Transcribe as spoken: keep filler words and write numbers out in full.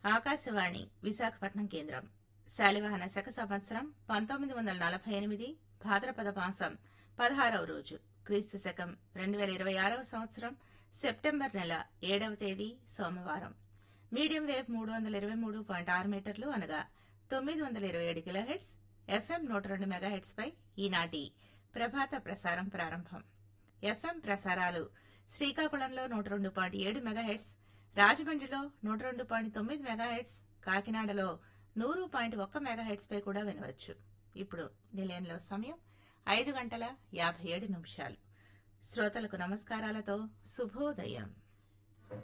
ఆకాశవాణి విశాఖపట్నం కేంద్రం శాలివాహన శక సంవత్సరం పంతొమ్మిది వందల నలభై ఎనిమిది భాద్రపద మాసం పదహారవ రోజు క్రీస్తు శకం రెండు వేల ఇరవై ఆరవ సంవత్సరం సెప్టెంబర్ నెల ఏడవ తేదీ సోమవారం. మీడియం వేవ్ మూడు వందల ఇరవై మూడు పాయింట్ ఆరు మీటర్లు అనగా తొమ్మిది వందల ఇరవై ఏడు కిలోహెట్స్, ఎఫ్ఎం నూట రెండు మెగాహెట్స్ పై ఈనాటి ప్రభాత ప్రసారం ప్రారంభం. ఎఫ్ఎం ప్రసారాలు శ్రీకాకుళంలో నూట రెండు పాయింట్ ఏడు మెగాహెట్స్, రాజమండ్రిలో నూట రెండు పాయింట్ తొమ్మిది మెగాహెట్స్, కాకినాడలో నూరు పాయింట్ ఒక్క మెగాహెట్స్ పై కూడా వినవచ్చు. ఇప్పుడు నిలయంలో సమయం ఐదు గంటల యాభై ఏడు నిమిషాలు. శ్రోతలకు నమస్కారాలతో శుభోదయం.